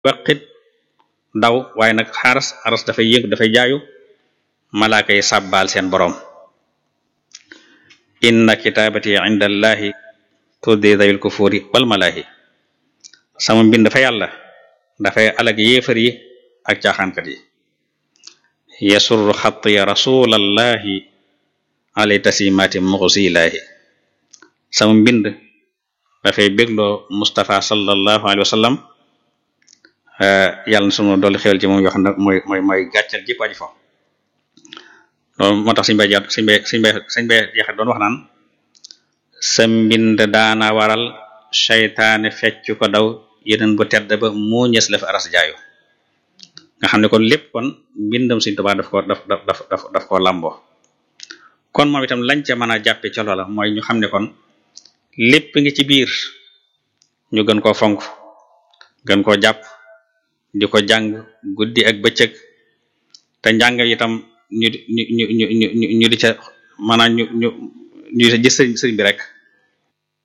waqit daw waaye nag aras dafay yëngu dafay jaayu malaaka yi sàbbaal seen boroom inna kitaabati inda allahi tuddi dawil kufuri wal malaahi sama mbind fa yàlla dafay alag yéefar yi ak caaxaankat yi yasurru xatti rasulallahi alay tasimati muxsilaahi sama mbind dafay bégloo Mustafa sallallahu alayhi wa sallam yàlla na sunu dolli xewal ci moom yoo xam ne mooy gàccal jëpp aji fo loolu moo tax suñ bay jeexat doon wax naan sa mbind daana waral seytaane fecc ko daw yeneen bu tedd ba moo ñës la fi aras jaayu nga xam ne kon lépp kon mbindam Sëriñ Tuubaa daf ko làmboo kon moom itam lañ ca mën a jàppe ca loola mooy ñu xam ne kon lépp ngi ci biir ñu gën koo fonk gën koo jàpp di ko jàng guddi ak bëccëg te njàng itam ñu di ca maanaam ñu di ca gis sëriñ bi rek